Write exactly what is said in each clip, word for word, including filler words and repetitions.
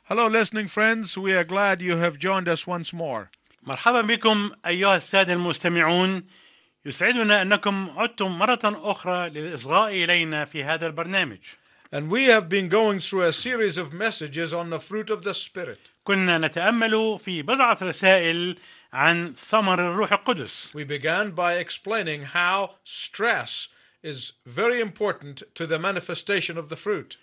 Hello, listening friends. We are glad you have joined us once more. مرحبا بكم أيها السادة المستمعون. يسعدنا أنكم عدتم مرة أخرى للإصغاء إلينا في هذا البرنامج. And we have been going through a series of messages on the fruit of the Spirit. كنا نتأمل في بضعة رسائل عن ثمر الروح القدس. We began by explaining how stress is very important to the manifestation of the fruit.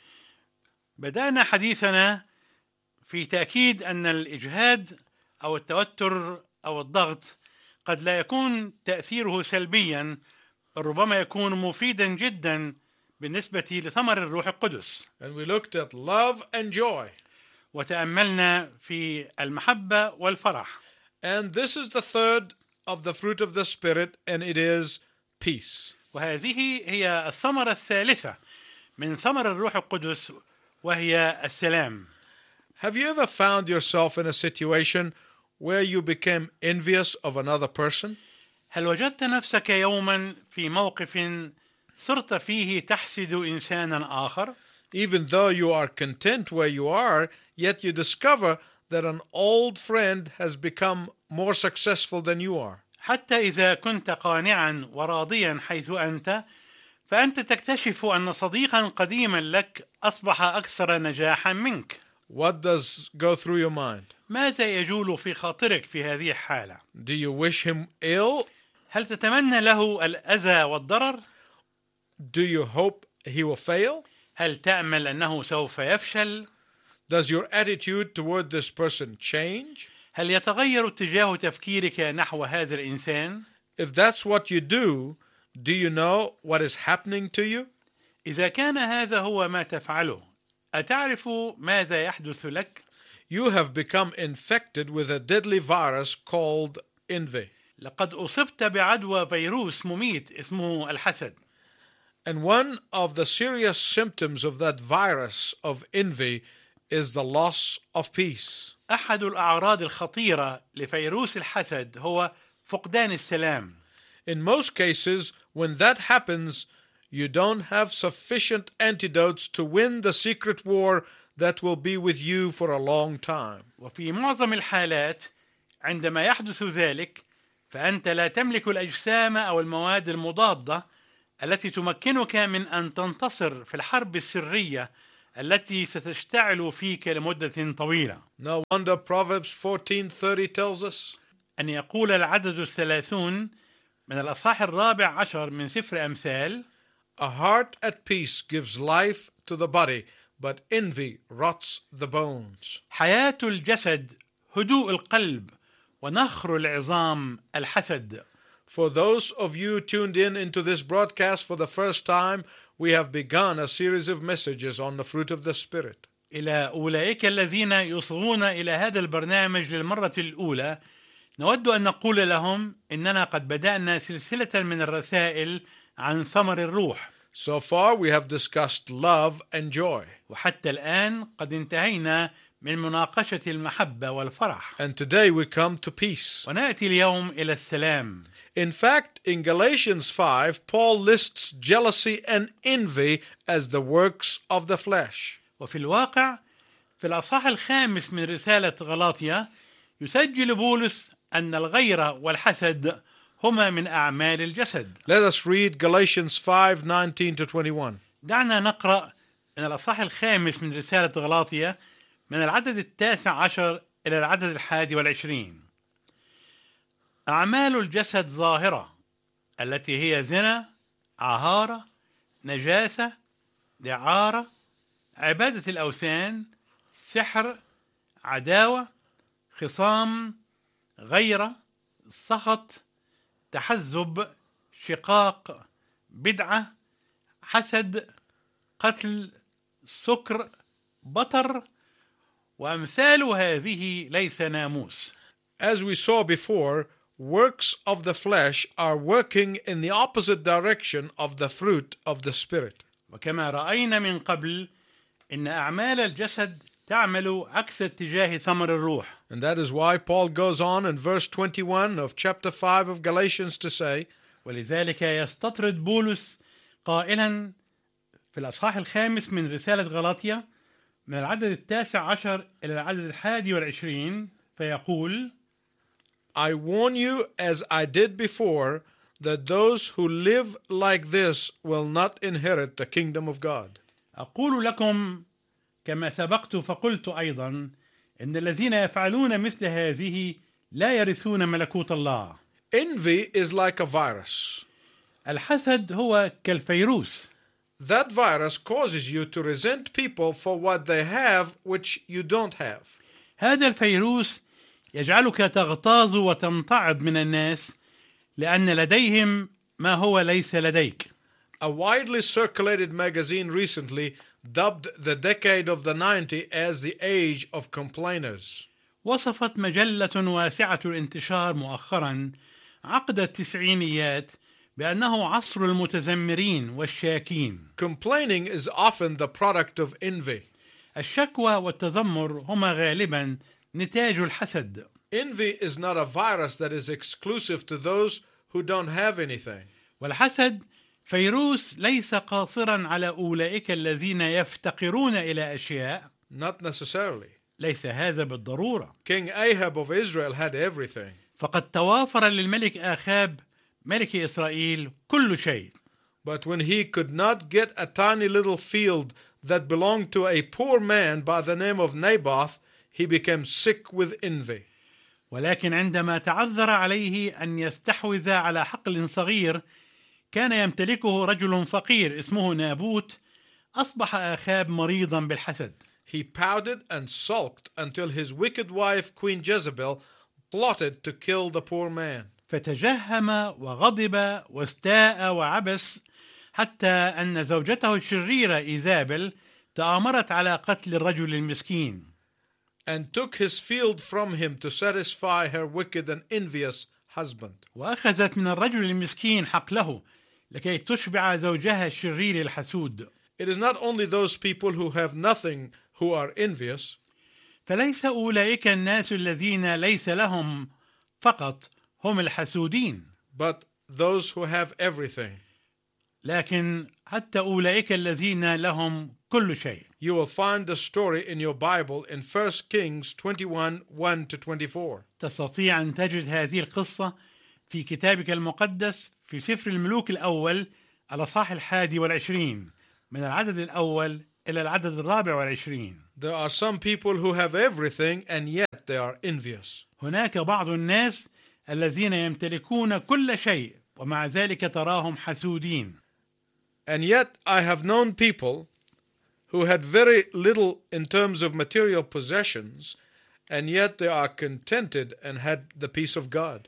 بدأنا حديثنا في تأكيد أن الإجهاد أو التوتر أو الضغط قد لا يكون تأثيره سلبيا، ربما يكون مفيدا جدا بالنسبة لثمر الروح القدس. And we looked at love and joy. وتأملنا في المحبة والفرح. And this is the third of the fruit of the Spirit, and it is peace. وهذه هي الثمرة الثالثة من ثمر الروح القدس، وهي السلام. Have you ever found yourself in a situation where you became envious of another person? هل وجدت نفسك يوما في موقف صرت فيه تحسد إنسانا آخر؟ Even though you are content where you are, yet you discover that an old friend has become more successful than you are. حتى إذا كنت قانعا وراضيا حيث أنت، فأنت تكتشف أن صديقا قديما لك أصبح أكثر نجاحا منك. What does go through your mind? ماذا يجول في خاطرك في هذه الحالة؟ Do you wish him ill? هل تتمنى له الأذى والضرر؟ Do you hope he will fail? هل تأمل أنه سوف يفشل؟ Does your attitude toward this person change? هل يتغير اتجاه تفكيرك نحو هذا الإنسان؟ If that's what you do, do you know what is happening to you? إذا كان هذا هو ما تفعله، أتعرف ماذا يحدث لك؟ You have become infected with a deadly virus called envy. لقد أصبت بعدوى فيروس مميت اسمه الحسد. And one of the serious symptoms of that virus of envy is the loss of peace. أحد الأعراض الخطيرة لفيروس الحسد هو فقدان السلام. In most cases, when that happens, you don't have sufficient antidotes to win the secret war that will be with you for a long time. وفي معظم الحالات عندما يحدث ذلك، فأنت لا تملك الأجسام أو المواد المضادة التي تمكنك من أن تنتصر في الحرب السرية التي ستشتعل فيك لمدة طويلة. No wonder Proverbs fourteen thirty tells us, أن يقول العدد الثلاثون من الأصحاح الرابع عشر من سفر أمثال: a heart at peace gives life to the body, but envy rots the bones. حياة الجسد هدوء القلب، ونخر العظام الحسد. For those of you tuned in into this broadcast for the first time, we have begun a series of messages on the fruit of the Spirit. إلى أولئك الذين يصغون إلى هذا البرنامج للمرة الأولى، نود أن نقول لهم إننا قد بدأنا سلسلة من الرسائل عن ثمر الروح. So far we have discussed love and joy. وحتى الآن قد انتهينا من مناقشة المحبة والفرح. And today we come to peace. ونأتي اليوم إلى السلام. In fact, in Galatians five, Paul lists jealousy and envy as the works of the flesh. وفي الواقع في الأصحاح الخامس من رسالة غلاطيا يسجل بولس أن الغيرة والحسد هما من أعمال الجسد. Let us read Galatians five nineteen to twenty-one. دعنا نقرأ من الأصحاح الخامس من رسالة غلاطيا من العدد التاسع عشر إلى العدد الحادي والعشرين. أعمال الجسد ظاهرة، التي هي زنا، عهارة، نجاسة، دعارة، عبادة الأوثان، سحر، عداوة، خصام، غيرة، سخط، تحزب، شقاق، بدعة، حسد، قتل، سكر، بطر، وأمثال هذه ليس ناموس. As we saw before, works of the flesh are working in the opposite direction of the fruit of the Spirit. وكما رأينا من قبل إن أعمال الجسد تعمل عكس اتجاه ثمر الروح. And that is why Paul goes on in verse twenty-one of chapter five of Galatians to say, ولذلك يستطرد بولس قائلا في الأصحاح الخامس من رسالة غلاطيا: من العدد التاسع عشر إلى العدد الحادي والعشرين فيقول: I warn you, as I did before, that those who live like this will not inherit the kingdom of God. أقول لكم كما سبقت فقلت أيضا إن الذين يفعلون مثل هذه لا يرثون ملكوت الله. Envy is like a virus. الحسد هو كالفيروس. That virus causes you to resent people for what they have which you don't have. هذا الفيروس يجعلك تغتاظ وتمتعض من الناس لأن لديهم ما هو ليس لديك. A widely circulated magazine recently dubbed the decade of the nineties as the age of complainers. وصفت مجلة واسعة الانتشار مؤخرا عقد التسعينيات بأنه عصر المتذمرين والشاكين. Complaining is often the product of envy. الشكوى والتذمر هما غالبا نتاج الحسد. Envy is not a virus that is exclusive to those who don't have anything. والحسد فيروس ليس قاصرا على أولئك الذين يفتقرون إلى أشياء. Not necessarily. ليس هذا بالضرورة. King Ahab of Israel had everything. فقد توافر للملك آخاب ملك إسرائيل كل شيء. But when he could not get a tiny little field that belonged to a poor man by the name of Naboth, he became sick with envy. ولكن عندما تعذر عليه أن يستحوذ على حقل صغير كان يمتلكه رجل فقير اسمه نابوت، أصبح آخاب مريضا بالحسد. He pouted and sulked until his wicked wife Queen Jezebel plotted to kill the poor man. فتجهم وغضب واستاء وعبس حتى أن زوجته الشريرة إيزابل تآمرت على قتل الرجل المسكين. And took his field from him to satisfy her wicked and envious husband. وأخذت من الرجل المسكين حقله لكي تشبع زوجها الشرير الحسود. It is not only those people who have nothing who are envious. فليس أولئك الناس الذين ليس لهم فقط هم الحسودين. But those who have everything. لكن حتى أولئك الذين لهم كل شيء. You will find the story in your Bible in First Kings twenty-one, one to twenty-four. تستطيع أن تجد هذه القصة في كتابك المقدس في سفر الملوك الأول الأصحاح الحادي والعشرين من العدد الأول إلى العدد الرابع والعشرين. There are some people who have everything and yet they are envious. هناك بعض الناس الذين يمتلكون كل شيء ومع ذلك تراهم حسودين. And yet I have known people who had very little in terms of material possessions, and yet they are contented and had the peace of God.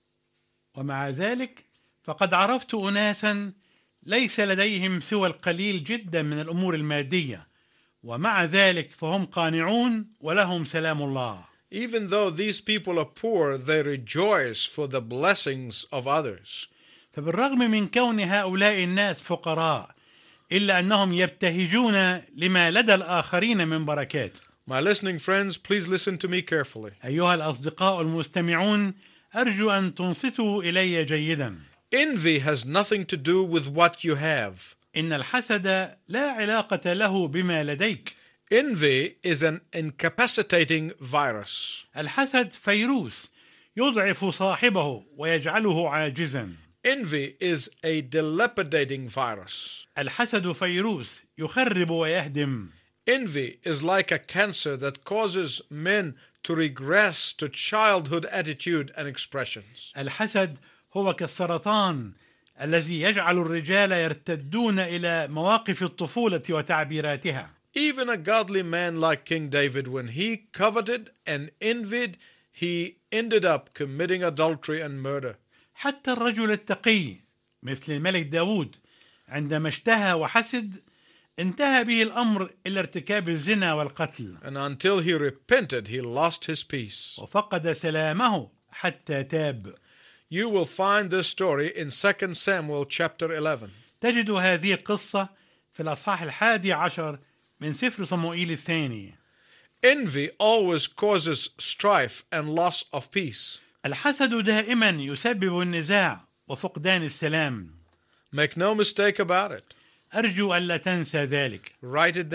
ومع ذلك فقد عرفت أناسا ليس لديهم سوى القليل جدا من الأمور المادية، ومع ذلك فهم قانعون ولهم سلام الله. Even though these people are poor, they rejoice for the blessings of others. فبالرغم من كون هؤلاء الناس فقراء إلا أنهم يبتهجون لما لدى الآخرين من بركات. My listening friends, please listen to me carefully. أيها الأصدقاء المستمعون، أرجو أن تنصتوا إلي جيدا. Envy has nothing to do with what you have. إن الحسد لا علاقة له بما لديك. Envy is an incapacitating virus. الحسد فيروس يضعف صاحبه ويجعله عاجزا. Envy is a dilapidating virus. الحسد فيروس يخرب ويهدم. Envy is like a cancer that causes men to regress to childhood attitude and expressions. الحسد هو كالسرطان الذي يجعل الرجال يرتدون إلى مواقف الطفولة وتعبيراتها. Even a godly man like King David, when he coveted and envied, he ended up committing adultery and murder. حتى الرجل التقي مثل الملك داود عندما اشتهى وحسد انتهى به الأمر إلى ارتكاب الزنا والقتل. And until he repented, he lost his peace. وفقد سلامه حتى تاب. You will find this story in Second Samuel chapter eleven. تجد هذه القصة في الأصحاح الحادي عشر من سفر صموئيل الثاني. Envy always causes strife and loss of peace. الحسد دائما يسبب النزاع وفقدان السلام. Make no mistake about it. أرجو ألا تنسى ذلك. Write it down.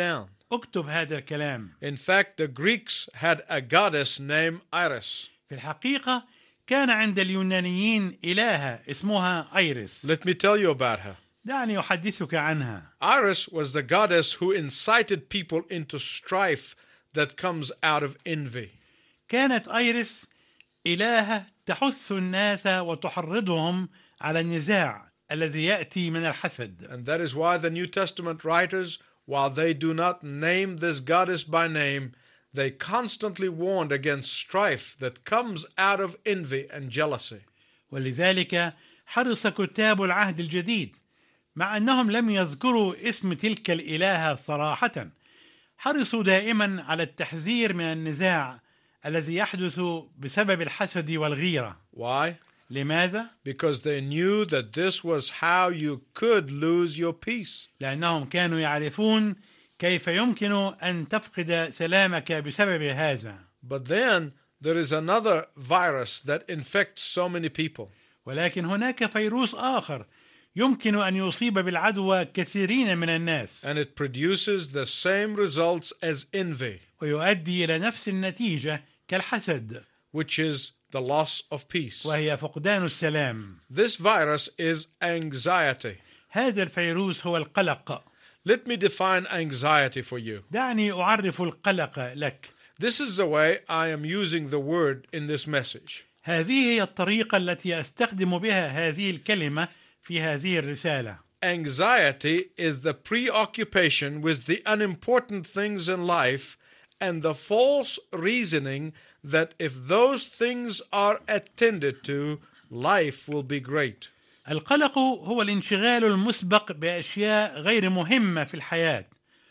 اكتب هذا الكلام. In fact, the Greeks had a goddess named Iris. في الحقيقة كان عند اليونانيين إلهة اسمها أيرس. Let me tell you about her. دعني أحدثك عنها. Iris was the goddess who incited people into strife that comes out of envy. كانت أيرس إلهة تحث الناس وتحرضهم على النزاع الذي يأتي من الحسد. And that is why the New Testament writers, while they do not name this goddess by name, they constantly warned against strife that comes out of envy and jealousy. ولذلك حرص كتاب العهد الجديد، مع أنهم لم يذكروا اسم تلك الإلهة صراحة، حرصوا دائما على التحذير من النزاع الذي يحدث بسبب الحسد والغيرة. Why? لماذا؟ Because they knew that this was how you could lose your peace. لأنهم كانوا يعرفون كيف يمكن أن تفقد سلامك بسبب هذا. But then there is another virus that infects so many people. ولكن هناك فيروس آخر يمكن أن يصيب بالعدوى كثيرين من الناس، And it produces the same results as envy, ويؤدي إلى نفس النتيجة كالحسد، which is the loss of peace. وهي فقدان السلام. This virus is anxiety. هذا الفيروس هو القلق. Let me define anxiety for you. دعني أعرف القلق لك. This is the way I am using the word in this message. هذه هي الطريقة التي أستخدم بها هذه الكلمة في هذه الرسالة. Anxiety is the preoccupation with the unimportant things in life and the false reasoning that if those things are attended to, life will be great. القلق هو الانشغال المسبق بأشياء غير مهمة في الحياة،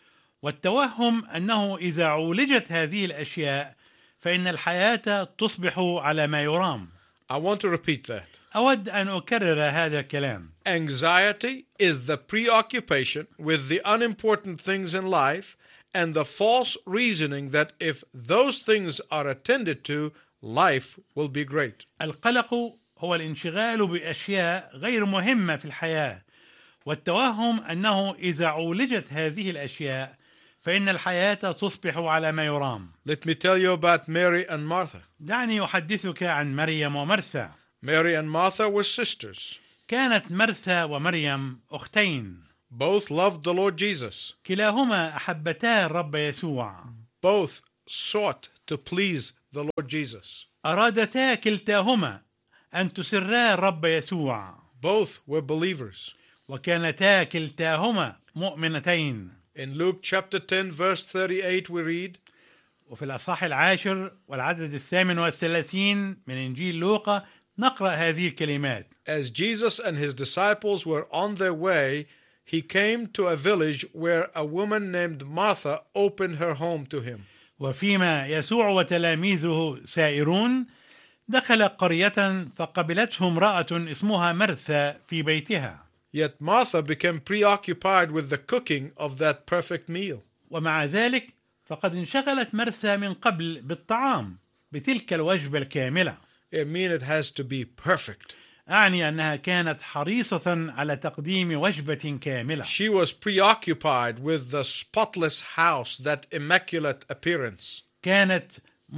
والتوهم أنه إذا عولجت هذه الأشياء فإن الحياة تصبح على ما يرام. I want to repeat that. أود أن أكرر هذا الكلام. Anxiety is the preoccupation with the unimportant things in life and the false reasoning that if those things are attended to, life will be great. القلق هو الانشغال بأشياء غير مهمة في الحياة، والتوهم أنه إذا عولجت هذه الأشياء فإن الحياة تصبح على ما يرام. Let me tell you about Mary and Martha. دعني أحدثك عن مريم ومرثا. Mary and Martha were sisters. كانت مرثا ومريم أختين. Both loved the Lord Jesus. كلاهما أحبتا الرب يسوع. Both sought to please the Lord Jesus. أرادتا كلتاهما أن تسرا الرب يسوع. Both were believers. وكانتا كلتاهما مؤمنتين. In Luke chapter ten verse thirty-eight we read, وفي الأصحاح العاشر والعدد الثامن والثلاثين من إنجيل لوقا نقرأ هذه الكلمات. As Jesus and his disciples were on their way, he came to a village where a woman named Martha opened her home to him. وفيما يسوع وتلاميذه سائرون دخل قرية فقبلته امرأة اسمها مرثا في بيتها. Yet Martha became preoccupied with the cooking of that perfect meal. ومع ذلك فقد انشغلت مرثا من قبل بالطعام بتلك الوجبة الكاملة. I mean it has to be perfect. أعني أنها كانت حريصة على تقديم وجبة كاملة. She was preoccupied with the spotless house, that immaculate appearance. كانت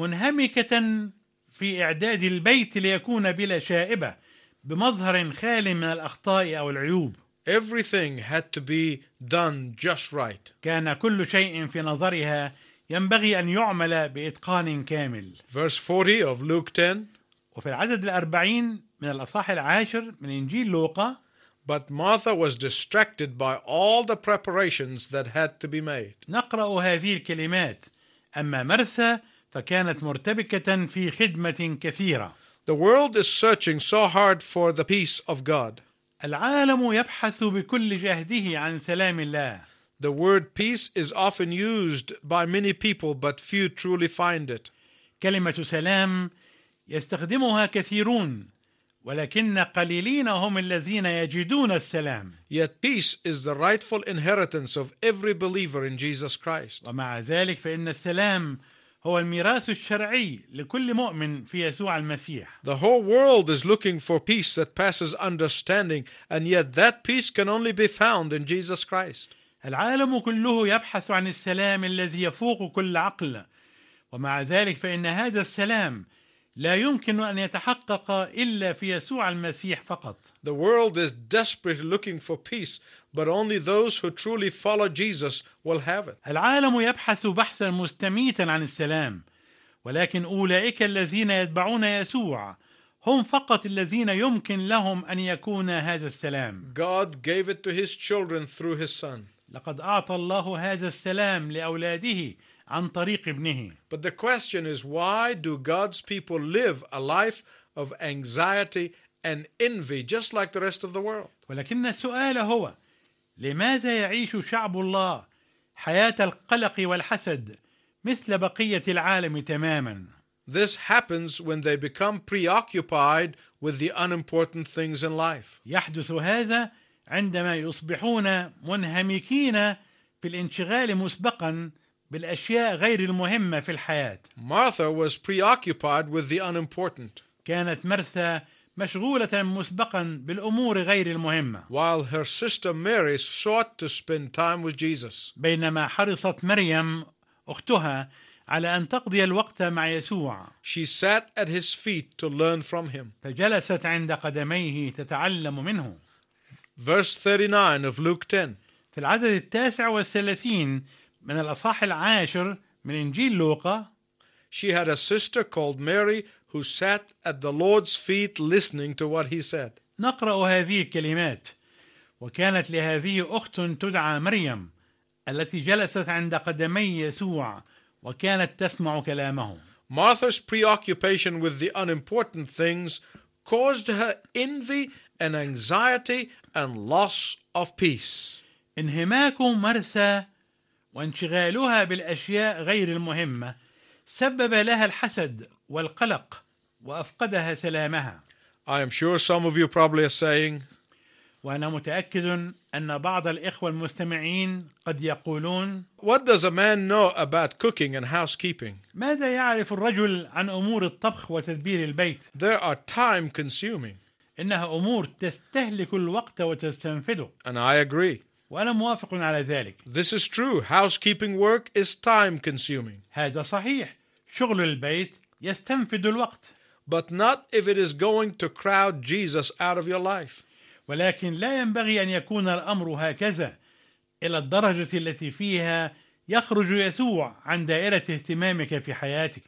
منهمكة في إعداد البيت ليكون بلا شائبة بمظهر خال من الأخطاء أو العيوب. Everything had to be done just right. كان كل شيء في نظرها ينبغي أن يعمل بإتقان كامل. Verse forty of Luke ten. وفي العدد الأربعين من الأصحاح العاشر من إنجيل لوقا. But Martha was distracted by all the preparations that had to be made. نقرأ هذه الكلمات. أما مرثا فكانت مرتبكة في خدمة كثيرة. The world is searching so hard for the peace of God. العالم يبحث بكل جهده عن سلام الله. The word peace is often used by many people, but few truly find it. كلمة سلام يستخدمها كثيرون، ولكن قليلين هم الذين يجدون السلام. Yet peace is the rightful inheritance of every believer in Jesus Christ. ومع ذلك فإن السلام هو الميراث الشرعي لكل مؤمن في يسوع المسيح. The whole world is looking for peace that passes understanding, and yet that peace can only be found in Jesus Christ. العالم كله يبحث عن السلام الذي يفوق كل عقل، ومع ذلك فإن هذا السلام لا يمكن أن يتحقق إلا في يسوع المسيح فقط. The world is desperately looking for peace, but only those who truly follow Jesus will have it. العالم يبحث بحثا مستميتا عن السلام، ولكن أولئك الذين يتبعون يسوع هم فقط الذين يمكن لهم أن يكون هذا السلام. God gave it to his children through his son. لقد أعطى الله هذا السلام لأولاده عن طريق ابنه. But the question is, why do God's people live a life of anxiety and envy just like the rest of the world? ولكن السؤال هو: لماذا يعيش شعب الله حياة القلق والحسد مثل بقية العالم تماما؟ This happens when they become preoccupied with the unimportant things in life. يحدث هذا عندما يصبحون منهمكين في الانشغال مسبقا بالأشياء غير المهمة في الحياة. Martha was preoccupied with the unimportant, كانت مرثا مشغولة مسبقا بالأمور غير المهمة، while her sister Mary sought to spend time with Jesus. بينما حرصت مريم أختها على أن تقضي الوقت مع يسوع. She sat at his feet to learn from him. فجلست عند قدميه تتعلم منه. Verse thirty-nine of Luke ten. في العدد التاسع والثلاثين من الأصحاح العاشر من إنجيل لوقا: She had a sister called Mary who sat at the Lord's feet listening to what he said. نقرأ هذه الكلمات: وكانت لهذه أخت تدعى مريم التي جلست عند قدمي يسوع وكانت تسمع كلامه. Martha's preoccupation with the unimportant things caused her envy and anxiety and loss of peace. انهماك مرثا وانشغالها بالأشياء غير المهمة سبب لها الحسد والقلق وأفقدها سلامها. I am sure some of you probably are saying, وأنا متأكد أن بعض الإخوة المستمعين قد يقولون: what does a man know about cooking and housekeeping? ماذا يعرف الرجل عن أمور الطبخ وتدبير البيت؟ They are time consuming. إنها أمور تستهلك الوقت وتستنفده. And I agree. وأنا موافق على ذلك. This is true. Housekeeping work is time consuming. هذا صحيح. شغل البيت يستنفد الوقت. But not if it is going to crowd Jesus out of your life. ولكن لا ينبغي أن يكون الأمر هكذا إلى الدرجة التي فيها يخرج يسوع عن دائرة اهتمامك في حياتك.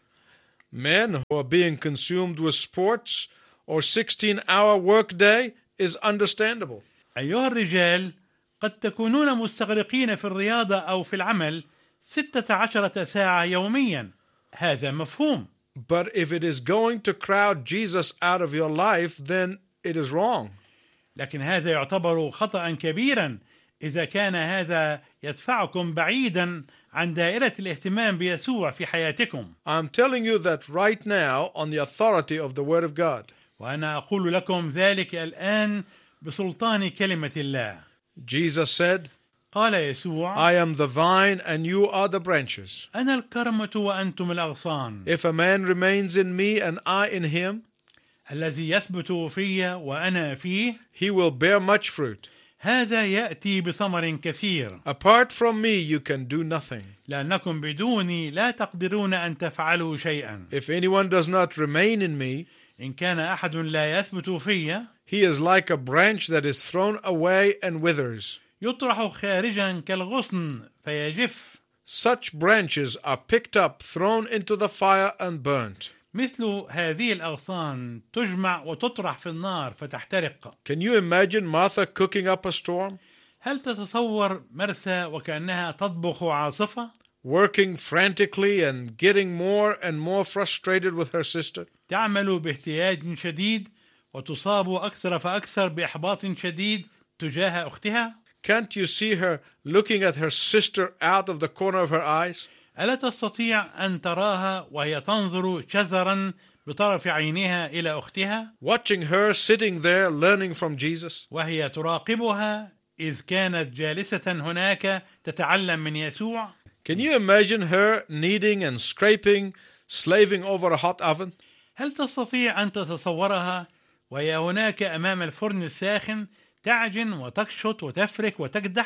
Men who are being consumed with sports or sixteen-hour workday is understandable. أيها الرجال، قد تكونون مستغرقين في الرياضة أو في العمل ستة عشرة ساعة يوميا. هذا مفهوم. But if it is going to crowd Jesus out of your life, then it is wrong. لكن هذا يعتبر خطأ كبيرا إذا كان هذا يدفعكم بعيدا عن دائرة الاهتمام بيسوع في حياتكم. I'm telling you that right now on the authority of the Word of God. وأنا أقول لكم ذلك الآن بسلطان كلمة الله. Jesus said, قال يسوع: I am the vine and you are the branches. أنا الكرمة وأنتم الأغصان. If a man remains in me and I in him, الذي يثبت في وأنا فيه he will bear much fruit. هذا يأتي بثمر كثير. Apart from me, you can do nothing. لأنكم بدوني لا تقدرون أن تفعلوا شيئا. If anyone does not remain in me, إن كان أحد لا يثبت في he is like a branch that is thrown away and withers. يطرح خارجا كالغصن فيجف. Such branches are picked up, thrown into the fire and burnt. مثل هذه الأغصان تجمع وتطرح في النار فتحترق. Can you imagine Martha cooking up a storm? هل تتصور مرثا وكأنها تطبخ عاصفة؟ Working frantically and getting more and more frustrated with her sister? تعمل باهتياج شديد وتصاب أكثر فأكثر بإحباط شديد تجاه أختها؟ Can't you see her looking at her sister out of the corner of her eyes? ألا تستطيع أن تراها وهي تنظر شذرا بطرف عينها إلى أختها؟ Watching her sitting there learning from Jesus? وهي تراقبها إذ كانت جالسة هناك تتعلم من يسوع. Can you imagine her kneading and scraping, slaving over a hot oven? هل تستطيع أن تتصورها وهي هناك أمام الفرن الساخن تعجن وتقشط وتفرك وتكدح؟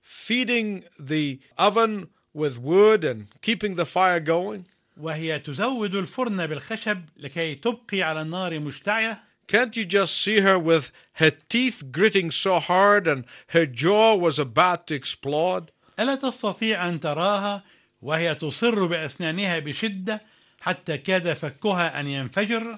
feeding the oven with wood and keeping the fire going? وهي تزود الفرن بالخشب لكي تبقي على النار مشتعلة. Can't you just see her with her teeth gritting so hard and her jaw was about to explode? ألا تستطيع أن تراها وهي تصر بأسنانها بشدة حتى كاد فكها أن ينفجر؟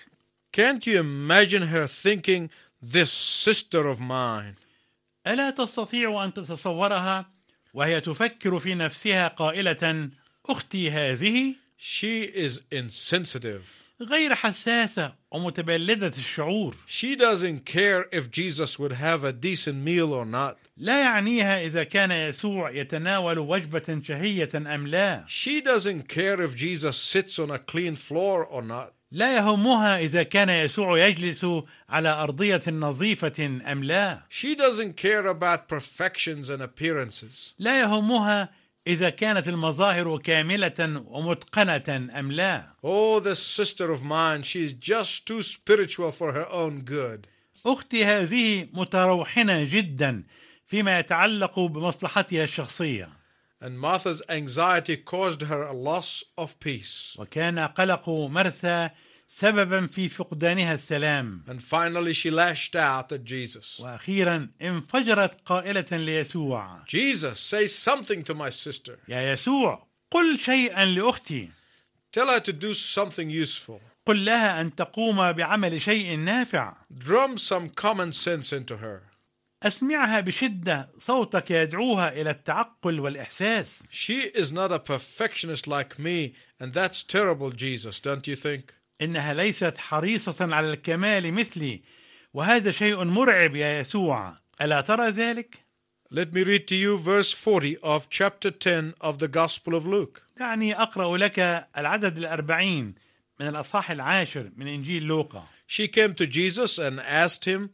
Can't you imagine her thinking, this sister of mine? ألا تستطيع أن تتصورها وهي تفكر في نفسها قائلة أختي هذه؟ She is insensitive. غير حساسة ومتبلدة الشعور. She doesn't care if Jesus would have a decent meal or not. لا يعنيها إذا كان يسوع يتناول وجبة شهية أم لا. She doesn't care if Jesus sits on a clean floor or not. لا يهمها إذا كان يسوع يجلس على أرضية نظيفة أم لا. She doesn't care about perfections and appearances. لا يهمها إذا كانت المظاهر كاملة ومتقنة أم لا. Oh, this sister of mine, she is just too spiritual for her own good. أختي هذه متروحنة جدا فيما يتعلق بمصلحتها الشخصية. And Martha's anxiety caused her a loss of peace. وكان قلق مرثا سببا في فقدانها السلام. And finally she lashed out at Jesus. وأخيرا انفجرت قائلة ليسوع: Jesus, say something to my sister. يا يسوع، قل شيئا لأختي. Tell her to do something useful. قل لها أن تقوم بعمل شيء نافع. Drum some common sense into her. أسمعها بشدة صوتك يدعوها إلى التعقل والإحساس. She is not a perfectionist like me, and that's terrible, Jesus, don't you think? إنها ليست حريصة على الكمال مثلي، وهذا شيء مرعب يا يسوع، ألا ترى ذلك؟ Let me read to you verse forty of chapter ten of the Gospel of Luke. دعني أقرأ لك العدد الأربعين من الأصحاح العاشر من إنجيل لوقا. She came to Jesus and asked him,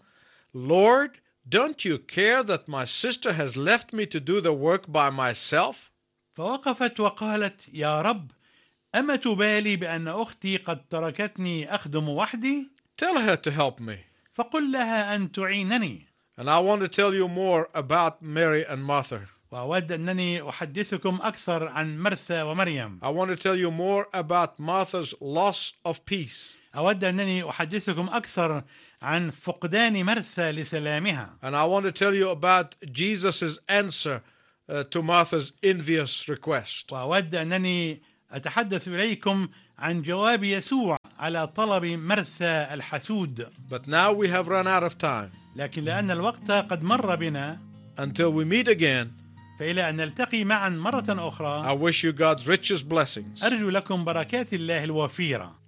Lord, don't you care that my sister has left me to do the work by myself? فوقفت وقالت: يا رب، أما تبالي بأن أختي قد تركتني أخدم وحدي؟ Tell her to help me. فقل لها أن تعينني. And I want to tell you more about Mary and Martha. وأود أنني أحدثكم أكثر عن مرثا ومريم. I want to tell you more about Martha's loss of peace. أود أنني أحدثكم أكثر عن فقدان مرثا لسلامها. And I want to tell you about Jesus' answer uh, to Martha's envious request. وأود أنني أتحدث إليكم عن جواب يسوع على طلب مرثا الحسود. But now we have run out of time. لكن لأن الوقت قد مر بنا، Until we meet again, فإلى أن نلتقي معا مرة أخرى، I wish you God's richest blessings. أرجو لكم بركات الله الوفيرة.